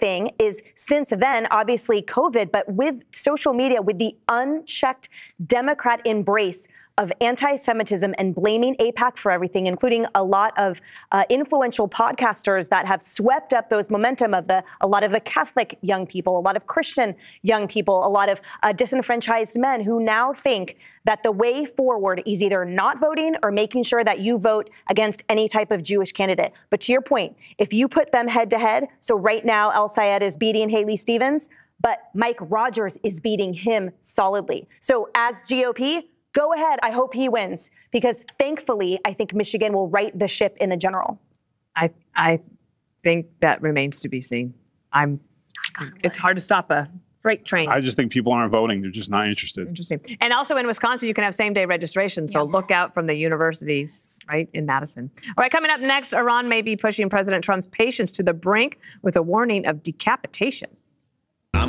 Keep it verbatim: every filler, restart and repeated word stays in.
thing is, since then, obviously COVID, but with social media, with the unchecked Democrat embrace of anti-Semitism and blaming AIPAC for everything, including a lot of uh, influential podcasters that have swept up those momentum of the a lot of the Catholic young people, a lot of Christian young people, a lot of uh, disenfranchised men who now think that the way forward is either not voting or making sure that you vote against any type of Jewish candidate. But to your point, if you put them head to head, so right now El Sayed is beating Haley Stevens, but Mike Rogers is beating him solidly. So as G O P, go ahead. I hope he wins, because thankfully, I think Michigan will right the ship in the general. I I think that remains to be seen. I'm. It's hard to stop a freight train. I just think people aren't voting. They're just not interested. Interesting. And also in Wisconsin, you can have same-day registration. So Yeah. look out from the universities, right, in Madison. All right, coming up next, Iran may be pushing President Trump's patience to the brink with a warning of decapitation.